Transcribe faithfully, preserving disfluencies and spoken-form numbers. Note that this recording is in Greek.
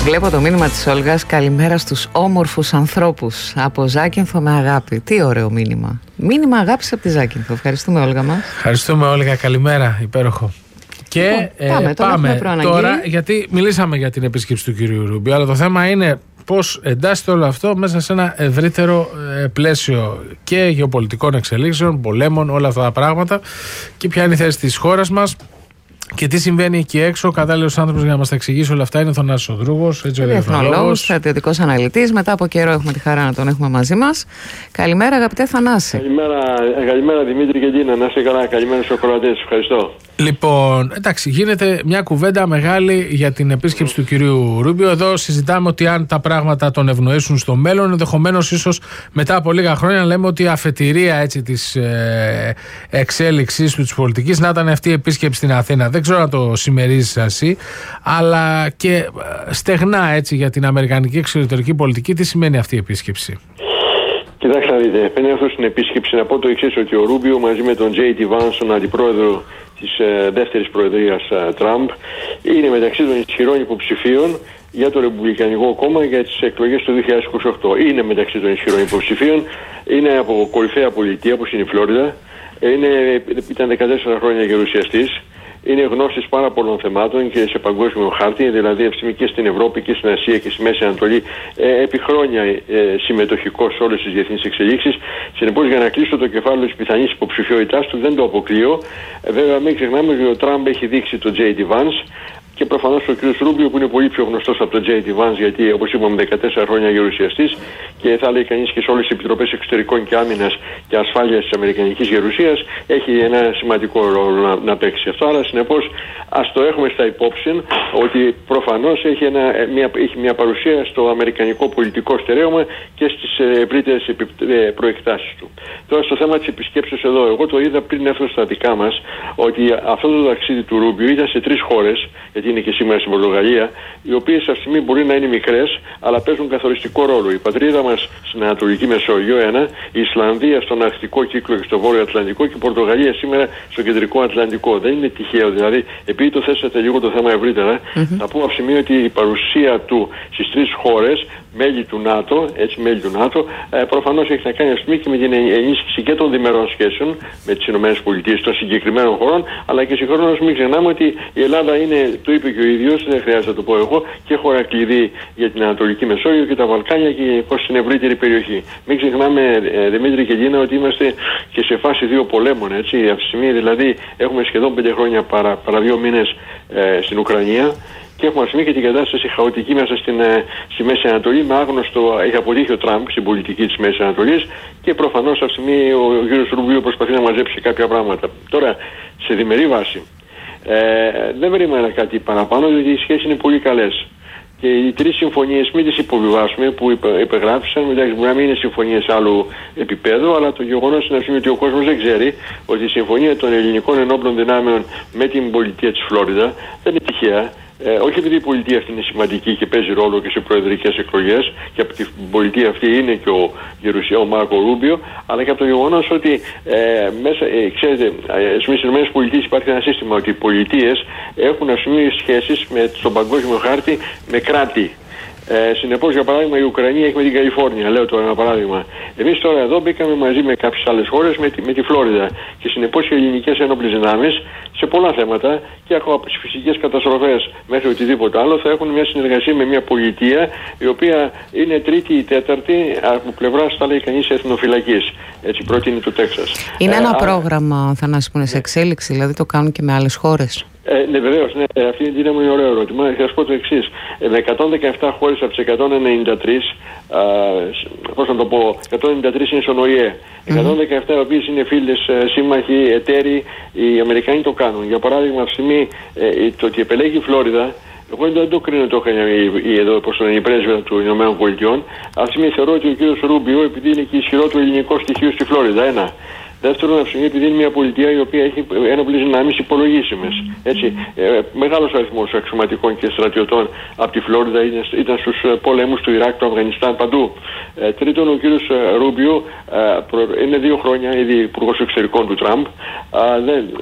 Βλέπω το μήνυμα της Όλγας. Καλημέρα στους όμορφους ανθρώπους. Από Ζάκυνθο με αγάπη. Τι ωραίο μήνυμα. Μήνυμα αγάπης από τη Ζάκυνθο. Ευχαριστούμε, Όλγα μας. Ευχαριστούμε, Όλγα. Καλημέρα. Υπέροχο. Και λοιπόν, πάμε, ε, πάμε τώρα, γιατί μιλήσαμε για την επίσκεψη του κυρίου Ρούμπιο, αλλά το θέμα είναι πώς εντάσσεται όλο αυτό μέσα σε ένα ευρύτερο ε, πλαίσιο και γεωπολιτικών εξελίξεων, πολέμων, όλα αυτά τα πράγματα, και ποια είναι η θέση της χώρας μας και τι συμβαίνει εκεί έξω. Ο κατάλληλος άνθρωπος για να μας τα εξηγήσει όλα αυτά είναι ο Θανάσης Οδρούγος, έτσι, ο διεθνολόγος, στρατιωτικός αναλυτής. Μετά από καιρό έχουμε τη χαρά να τον έχουμε μαζί μας. Καλημέρα, αγαπητέ Θανάση. Καλημέρα, καλημέρα Δημήτρη και Ντίνα. Να είστε καλά. Καλημέρα στους ακροατές. Ευχαριστώ. Λοιπόν, εντάξει, γίνεται μια κουβέντα μεγάλη για την επίσκεψη του κυρίου Ρούμπιο. Εδώ συζητάμε ότι αν τα πράγματα τον ευνοήσουν στο μέλλον, ενδεχομένως ίσως μετά από λίγα χρόνια λέμε ότι η αφετηρία, έτσι, της ε, εξέλιξης του, της πολιτικής, να ήταν αυτή η επίσκεψη στην Αθήνα. Δεν ξέρω αν το συμμερίζεις εσύ, αλλά και στεγνά, έτσι, για την αμερικανική εξωτερική πολιτική, τι σημαίνει αυτή η επίσκεψη. Κοιτάξτε να δείτε, πριν έρθω στην επίσκεψη να πω το εξής, ότι ο Ρούμπιο μαζί με τον Τζέι Ντι Βάνς, τον αντιπρόεδρο της ε, δεύτερης προεδρίας ε, Τραμπ, είναι μεταξύ των ισχυρών υποψηφίων για το Ρεπουμπλικανικό κόμμα για τις εκλογές του δύο χιλιάδες είκοσι οκτώ. Είναι μεταξύ των ισχυρών υποψηφίων, είναι από κορυφαία πολιτεία όπως είναι η Φλόριδα, είναι, ήταν δεκατέσσερα χρόνια γερουσιαστής. Είναι γνώστης πάρα πολλών θεμάτων και σε παγκόσμιο χάρτη, δηλαδή αυτή και στην Ευρώπη και στην Ασία και στη Μέση Ανατολή, ε, επί χρόνια ε, συμμετοχικός σε όλες τις διεθνείς εξελίξεις. Συνεπώς, για να κλείσω το κεφάλαιο της πιθανής υποψηφιότητάς του, δεν το αποκλείω. Ε, βέβαια, μην ξεχνάμε ότι ο Τραμπ έχει δείξει τον Τζέι Ντι Βάνς και προφανώς ο κ. Ρούμπιο, που είναι πολύ πιο γνωστός από τον Τζέι Ντι Βάνς, γιατί όπως είπαμε δεκατέσσερα χρόνια γερουσιαστής και θα λέει κανείς και σε όλες τις επιτροπές εξωτερικών και άμυνας και ασφάλειας της Αμερικανικής Γερουσίας, έχει ένα σημαντικό ρόλο να, να παίξει αυτό. Άρα συνεπώς ας το έχουμε στα υπόψη ότι προφανώς έχει, ένα, μια, έχει μια παρουσία στο αμερικανικό πολιτικό στερέωμα και στις ευρύτερες προεκτάσεις του. Τώρα στο θέμα της επισκέψεως εδώ, εγώ το είδα πριν έρθω στα δικά μας, ότι αυτό το ταξίδι του Ρούμπιο ήταν σε τρεις χώρες, γιατί είναι και σήμερα στην Πορτογαλία, οι οποίες αυτή τη στιγμή μπορεί να είναι μικρές, αλλά παίζουν καθοριστικό ρόλο. Η πατρίδα μας στην Ανατολική Μεσόγειο, ένα, η Ισλανδία στον Αρκτικό κύκλο και στο Βόρειο Ατλαντικό και η Πορτογαλία σήμερα στο Κεντρικό Ατλαντικό. Δεν είναι τυχαίο, δηλαδή, επειδή το θέσατε λίγο το θέμα ευρύτερα, mm-hmm. θα πω αυσημεί ότι η παρουσία του στις τρεις χώρες, μέλη του ΝΑΤΟ, έτσι, μέλη του ΝΑΤΟ, ε, προφανώς έχει να κάνει αυτή και με την ενίσχυση και των διμερών σχέσεων με τις ΗΠΑ των συγκεκριμένων χωρών, αλλά και συγχρόνως μην ξεχνάμε ότι η Ελλάδα είναι, το είπε και ο ίδιος, δεν χρειάζεται να το πω εγώ, και χώρα κλειδί για την Ανατολική Μεσόγειο και τα Βαλκάνια και γενικώς στην ευρύτερη περιοχή. Μην ξεχνάμε, ε, Δημήτρη και Ντίνα, ότι είμαστε και σε φάση δύο πολέμων, έτσι. Αυτή τη στιγμή δηλαδή έχουμε σχεδόν πέντε χρόνια παρά, παρά δύο μήνες ε, στην Ουκρανία. Και έχουμε ασχοληθεί και την κατάσταση χαοτική μέσα στην, ε, στη Μέση Ανατολή. Με άγνωστο έχει αποτύχει ο Τραμπ στην πολιτική της Μέσης Ανατολής και προφανώς αυτή τη στιγμή ο, ο κ. Ρούμπιο προσπαθεί να μαζέψει κάποια πράγματα. Τώρα, σε διμερή βάση, ε, δεν βρήκα κάτι παραπάνω, διότι οι σχέσεις είναι πολύ καλές. Και οι τρεις συμφωνίες, μην τις υποβιβάσουμε, που υπεγράφησαν, εντάξει, μπορεί να μην είναι συμφωνίες άλλου επίπεδου, αλλά το γεγονός είναι ότι ο κόσμος δεν ξέρει ότι η συμφωνία των ελληνικών ενόπλων δυνάμεων με την πολιτεία της Φλόριδα δεν είναι τυχαία. Ε, όχι επειδή η πολιτεία αυτή είναι σημαντική και παίζει ρόλο και σε προεδρικές εκλογές, και από την πολιτεία αυτή είναι και ο Γερουσία, ο Μάρκο Ρούμπιο, αλλά και από το γεγονός ότι ε, μέσα, ε, ξέρετε, ε, στις ΗΠΑ υπάρχει ένα σύστημα ότι οι πολιτείες έχουν ασχολήσει σχέσεις με, στον παγκόσμιο χάρτη με κράτη. Ε, συνεπώς, για παράδειγμα, η Ουκρανία έχει με την Καλιφόρνια, λέω τώρα ένα παράδειγμα. Εμείς τώρα εδώ μπήκαμε μαζί με κάποιες άλλες χώρες με τη, με τη Φλόριδα. Και συνεπώς οι ελληνικές ένοπλες δυνάμεις σε πολλά θέματα, και από τις φυσικές καταστροφές μέχρι οτιδήποτε άλλο, θα έχουν μια συνεργασία με μια πολιτεία η οποία είναι τρίτη ή τέταρτη από πλευράς, θα λέει κανείς, εθνοφυλακής. Έτσι, πρώτη είναι το Τέξας. Είναι ε, ένα α... πρόγραμμα, Θανάση, που είναι σε εξέλιξη, δηλαδή το κάνουν και με άλλες χώρες. Ε, ναι, βεβαίως, ναι. Αυτή η δύναμη είναι ωραίο ερώτημα. Θα σας πω το εξής. Ε, με εκατόν δεκαεπτά χώρες από τις εκατόν ενενήντα τρεις, α, πώς να το πω, εκατόν ενενήντα τρεις είναι στον Ο Ε Ε. Mm-hmm. εκατόν δεκαεπτά οι οποίες είναι φίλες, σύμμαχοι, εταίροι, οι Αμερικανοί το κάνουν. Για παράδειγμα, αυτή τη στιγμή ε, το ότι επελέγει η Φλόριδα, εγώ δεν το κρίνω, το έκανε εδώ, όπως το είναι η πρέσβερα του Ηνωμένων Πολιτειών. Αυτή τη στιγμή θεωρώ ότι ο κ. Ρούμπιο, επειδή είναι και ισχυρό του ελληνικό στοιχείο στη Φλόριδα, ένα. Δεύτερον, αυτή επειδή είναι μια πολιτεία η οποία έχει ένοπλες δυνάμεις υπολογίσιμες. Έτσι, ε, μεγάλος αριθμός αξιωματικών και στρατιωτών από τη Φλόριδα ήταν, ήταν στους πολέμους του Ιράκ, του Αφγανιστάν, παντού. Ε, τρίτον, ο κύριος Ρούμπιο ε, είναι δύο χρόνια ήδη υπουργός εξωτερικών του Τραμπ. Ε, δεν,